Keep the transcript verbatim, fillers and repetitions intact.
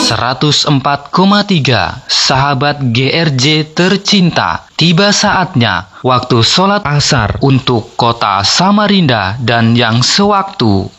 seratus empat koma tiga Sahabat G R J tercinta, tiba saatnya waktu sholat asar untuk kota Samarinda dan yang sewaktu.